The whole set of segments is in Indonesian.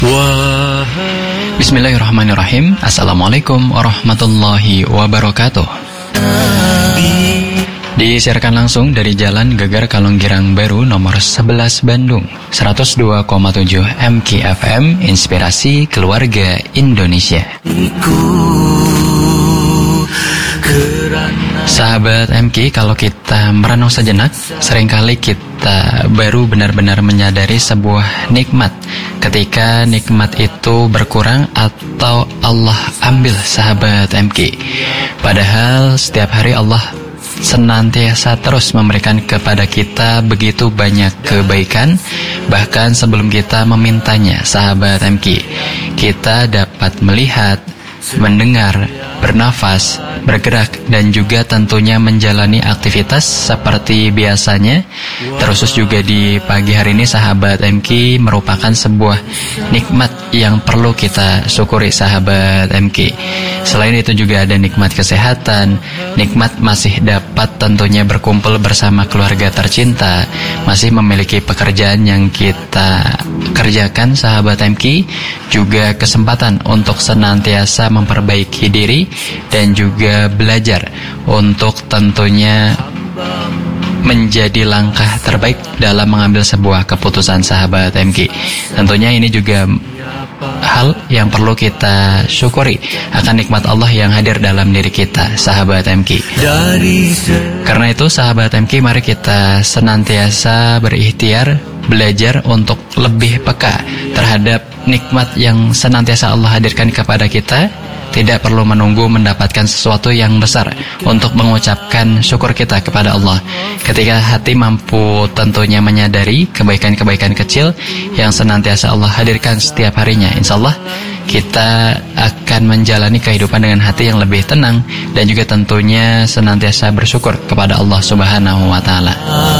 Bismillahirrahmanirrahim. Assalamualaikum warahmatullahi wabarakatuh. Disiarkan langsung dari Jalan Gegar Kalonggirang Baru nomor 11 Bandung, 102,7 MKFM, Inspirasi Keluarga Indonesia. Sahabat MK, kalau kita merenung sejenak, seringkali kita baru benar-benar menyadari sebuah nikmat ketika nikmat itu berkurang atau Allah ambil, sahabat MK. Padahal setiap hari Allah senantiasa terus memberikan kepada kita begitu banyak kebaikan, bahkan sebelum kita memintanya, sahabat MK. Kita dapat melihat, mendengar, bernafas, bergerak, dan juga tentunya menjalani aktivitas seperti biasanya. Terus juga di pagi hari ini, sahabat MK, merupakan sebuah nikmat yang perlu kita syukuri, sahabat MK. Selain itu juga ada nikmat kesehatan, nikmat masih dapat tentunya berkumpul bersama keluarga tercinta, masih memiliki pekerjaan yang kita kerjakan, sahabat MK, juga kesempatan untuk senantiasa memperbaiki diri dan juga belajar untuk tentunya menjadi langkah terbaik dalam mengambil sebuah keputusan, sahabat MK. Tentunya ini juga hal yang perlu kita syukuri akan nikmat Allah yang hadir dalam diri kita, sahabat MK. Karena itu, sahabat MK, mari kita senantiasa berikhtiar belajar untuk lebih peka terhadap nikmat yang senantiasa Allah hadirkan kepada kita. Tidak perlu menunggu mendapatkan sesuatu yang besar untuk mengucapkan syukur kita kepada Allah. Ketika hati mampu tentunya menyadari kebaikan-kebaikan kecil yang senantiasa Allah hadirkan setiap harinya, insya Allah kita akan menjalani kehidupan dengan hati yang lebih tenang dan juga tentunya senantiasa bersyukur kepada Allah Subhanahu wa Ta'ala.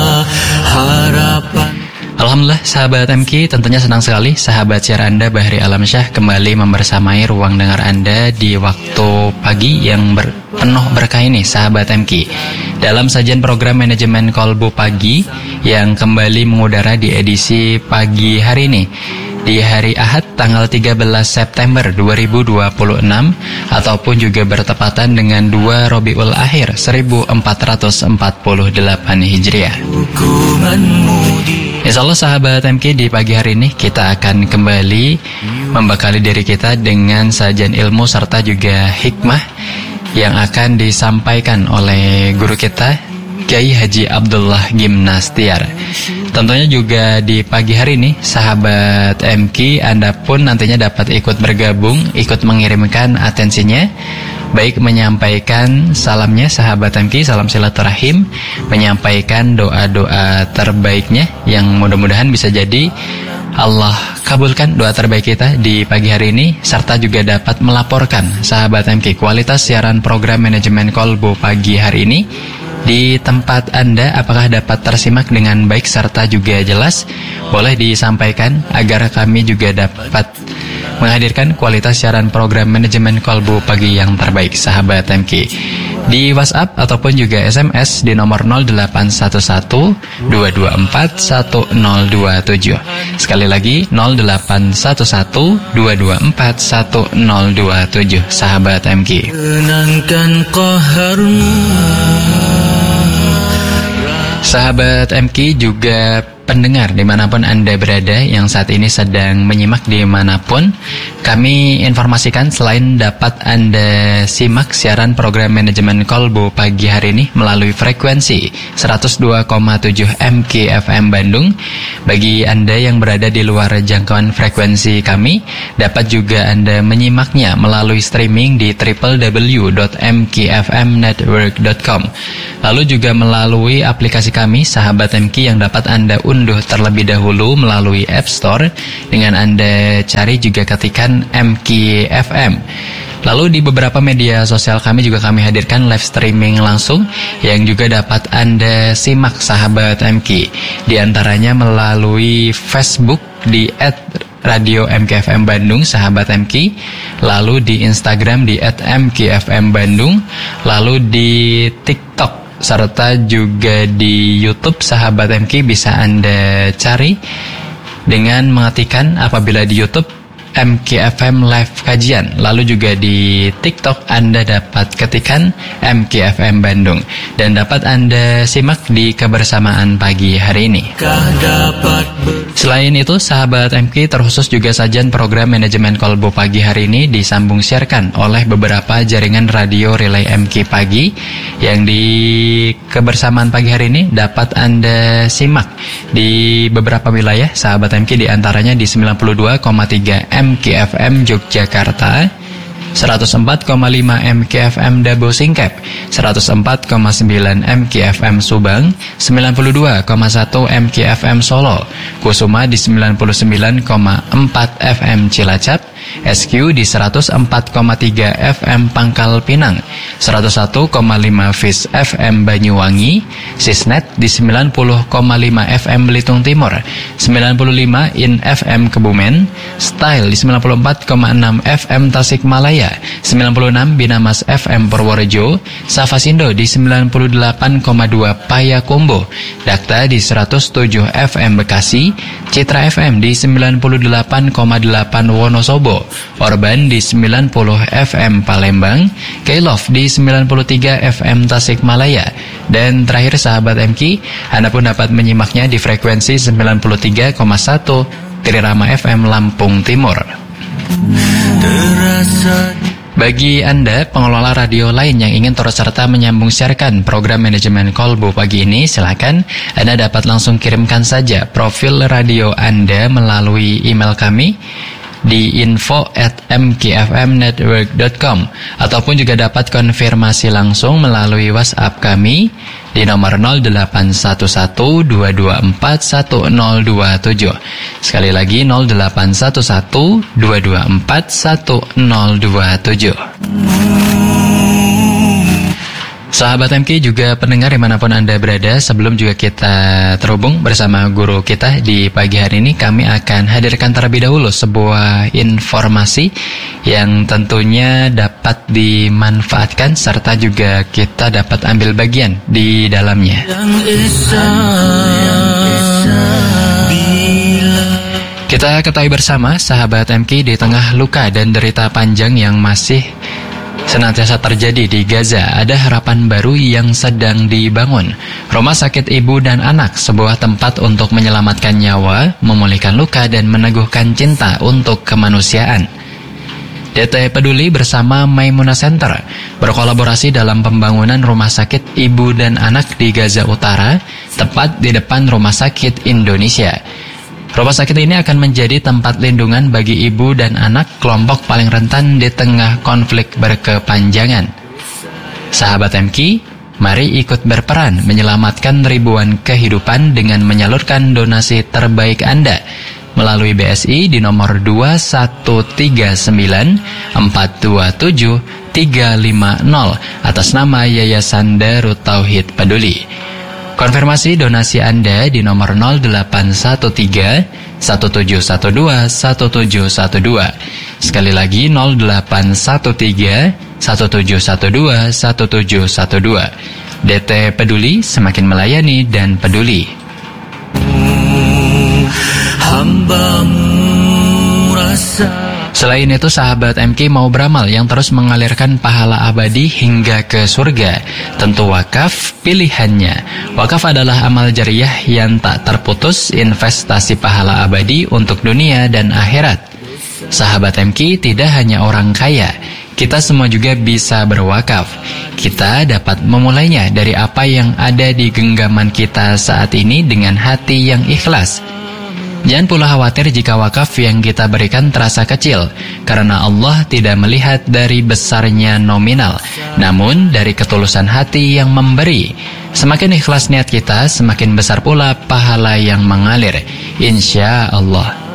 Alhamdulillah, sahabat MK, tentunya senang sekali sahabat siar Anda Bahri Alamsyah kembali membersamai ruang dengar Anda di waktu pagi yang penuh berkah ini, sahabat MK. Dalam sajian program Manajemen Kolbu Pagi yang kembali mengudara di edisi pagi hari ini, di hari Ahad tanggal 13 September 2026 ataupun juga bertepatan dengan 2 Rabiul Akhir 1448 Hijriah. Insyaallah, sahabat MK, di pagi hari ini kita akan kembali membekali diri kita dengan sajian ilmu serta juga hikmah yang akan disampaikan oleh guru kita, Kiai Haji Abdullah Gimnastiar. Tentunya juga di pagi hari ini, sahabat MK, Anda pun nantinya dapat ikut bergabung, ikut mengirimkan atensinya, baik menyampaikan salamnya, sahabat MK, salam silaturahim, menyampaikan doa-doa terbaiknya yang mudah-mudahan bisa jadi Allah kabulkan doa terbaik kita di pagi hari ini, serta juga dapat melaporkan, sahabat MK, kualitas siaran program Manajemen Kolbu pagi hari ini di tempat Anda apakah dapat tersimak dengan baik serta juga jelas. Boleh disampaikan agar kami juga dapat menghadirkan kualitas siaran program Manajemen Kolbu pagi yang terbaik, sahabat MK. Di WhatsApp ataupun juga SMS di nomor 0811 224 1027. Sekali lagi 0811 224 1027, sahabat MK. Tenangkan qaharmu. Sahabat MK, juga pendengar dimanapun Anda berada yang saat ini sedang menyimak dimanapun, kami informasikan selain dapat Anda simak siaran program Manajemen Kolbu pagi hari ini melalui frekuensi 102,7 MKFM Bandung, bagi Anda yang berada di luar jangkauan frekuensi kami, dapat juga Anda menyimaknya melalui streaming di www.mkfmnetwork.com. Lalu juga melalui aplikasi kami, sahabat MK, yang dapat Anda unduh terlebih dahulu melalui App Store dengan Anda cari juga ketikan MKFM. Lalu di beberapa media sosial kami juga kami hadirkan live streaming langsung yang juga dapat Anda simak, sahabat MK. Di antaranya melalui Facebook di @Radio MKFM Bandung, sahabat MK. Lalu di Instagram di @MKFM Bandung. Lalu di TikTok serta juga di YouTube, sahabat MK, bisa Anda cari dengan mengetikkan apabila di YouTube @MKFM Live Kajian. Lalu juga di TikTok Anda dapat ketikan MKFM Bandung. Dan dapat Anda simak di kebersamaan pagi hari ini. Selain itu, sahabat MK, terkhusus juga sajian program manajemen Kolbu pagi hari ini disambung siarkan oleh beberapa jaringan radio relay MK Pagi yang di kebersamaan pagi hari ini dapat Anda simak di beberapa wilayah sahabat MK, diantaranya di 92,3 MKFM Yogyakarta, 104,5 MKFM Dabo Singkep, 104,9 MKFM Subang, 92,1 MKFM Solo, Kusuma di 99,4 FM Cilacap, SQ di 104,3 FM Pangkal Pinang, 101,5 Fis FM Banyuwangi, Sisnet di 90,5 FM Belitung Timur, 95 In FM Kebumen, Style di 94,6 FM Tasikmalaya, 96 Binamas FM Purworejo, Safasindo di 98,2 Payakumbuh, Dakta di 107 FM Bekasi, Citra FM di 98,8 Wonosobo, Orban di 90 FM Palembang, K-Love di 93 FM Tasikmalaya, dan terakhir sahabat MK, Anda pun dapat menyimaknya di frekuensi 93,1 Trirama FM Lampung Timur. Bagi Anda pengelola radio lain yang ingin turut serta menyambung siarkan program manajemen Kolbu pagi ini, silakan Anda dapat langsung kirimkan saja profil radio Anda melalui email kami di info@mkfmnetwork.com, ataupun juga dapat konfirmasi langsung melalui WhatsApp kami di nomor 0811-224-1027. Sekali lagi 0811-224-1027. Sahabat MK juga pendengar dimanapun Anda berada, sebelum juga kita terhubung bersama guru kita di pagi hari ini, kami akan hadirkan terlebih dahulu sebuah informasi yang tentunya dapat dimanfaatkan serta juga kita dapat ambil bagian di dalamnya. Kita ketahui bersama sahabat MK, di tengah luka dan derita panjang yang masih senantiasa terjadi di Gaza, ada harapan baru yang sedang dibangun. Rumah Sakit Ibu dan Anak, sebuah tempat untuk menyelamatkan nyawa, memulihkan luka, dan meneguhkan cinta untuk kemanusiaan. DT Peduli bersama Maimunah Center berkolaborasi dalam pembangunan Rumah Sakit Ibu dan Anak di Gaza Utara, tepat di depan Rumah Sakit Indonesia. Rumah sakit ini akan menjadi tempat lindungan bagi ibu dan anak, kelompok paling rentan di tengah konflik berkepanjangan. Sahabat MK, mari ikut berperan menyelamatkan ribuan kehidupan dengan menyalurkan donasi terbaik Anda melalui BSI di nomor 2139427350 atas nama Yayasan Darut Tauhid Peduli. Konfirmasi donasi Anda di nomor 0813-1712-1712. Sekali lagi 0813-1712-1712. DT Peduli, semakin melayani dan peduli. Hambamu rasa. Selain itu, sahabat MK mau beramal yang terus mengalirkan pahala abadi hingga ke surga. Tentu wakaf pilihannya. Wakaf adalah amal jariah yang tak terputus, investasi pahala abadi untuk dunia dan akhirat. Sahabat MK, tidak hanya orang kaya, kita semua juga bisa berwakaf. Kita dapat memulainya dari apa yang ada di genggaman kita saat ini dengan hati yang ikhlas. Jangan pula khawatir jika wakaf yang kita berikan terasa kecil, karena Allah tidak melihat dari besarnya nominal, namun dari ketulusan hati yang memberi. Semakin ikhlas niat kita, semakin besar pula pahala yang mengalir, insya Allah.